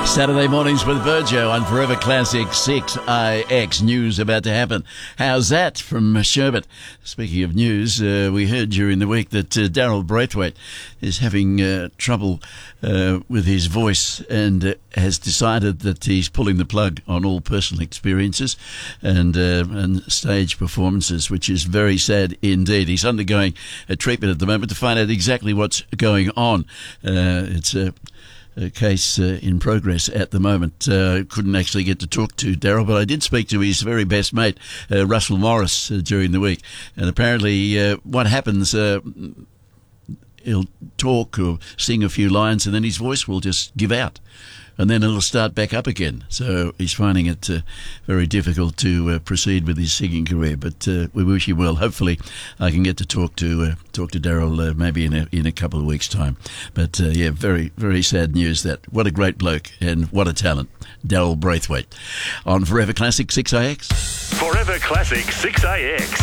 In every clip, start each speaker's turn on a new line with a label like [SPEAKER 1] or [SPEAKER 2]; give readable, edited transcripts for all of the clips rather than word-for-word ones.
[SPEAKER 1] Saturday mornings with Virgio on Forever Classic 6IX. News about to happen. How's that from Sherbet? Speaking of news, we heard during the week that Daryl Braithwaite is having trouble with his voice and has decided that he's pulling the plug on all personal experiences and stage performances, which is very sad indeed. He's undergoing a treatment at the moment to find out exactly what's going on. It's a case in progress at the moment. Couldn't actually get to talk to Daryl, but I did speak to his very best mate, Russell Morris, during the week. And apparently what happens, he'll talk or sing a few lines and then his voice will just give out. And then it'll start back up again. So he's finding it very difficult to proceed with his singing career. But we wish him well. Hopefully, I can get to talk to Daryl maybe in a couple of weeks' time. But yeah, very very sad news. That what a great bloke and what a talent, Daryl Braithwaite, on Forever Classic 6IX.
[SPEAKER 2] Forever Classic 6IX,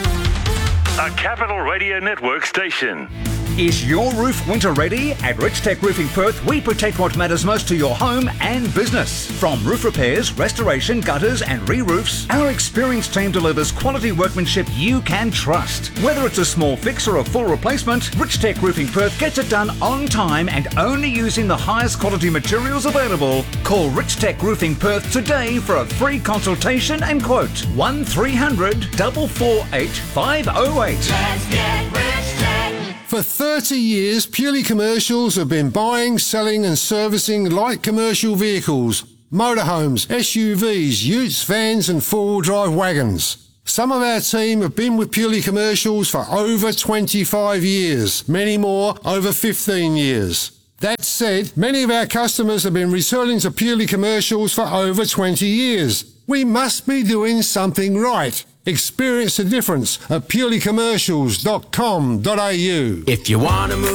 [SPEAKER 2] a Capital Radio Network station.
[SPEAKER 3] Is your roof winter ready? At Rich Tech Roofing Perth, we protect what matters most to your home and business. From roof repairs, restoration, gutters and re-roofs, our experienced team delivers quality workmanship you can trust. Whether it's a small fix or a full replacement, Rich Tech Roofing Perth gets it done on time and only using the highest quality materials available. Call Rich Tech Roofing Perth today for a free consultation and quote. 1300 448 508.
[SPEAKER 4] Let's get Rich Tech.
[SPEAKER 5] For 30 years, Purely Commercials have been buying, selling and servicing light commercial vehicles, motorhomes, SUVs, utes, vans and four-wheel drive wagons. Some of our team have been with Purely Commercials for over 25 years, many more over 15 years. That said, many of our customers have been returning to Purely Commercials for over 20 years. We must be doing something right. Experience the difference at purelycommercials.com.au.
[SPEAKER 6] If you want to move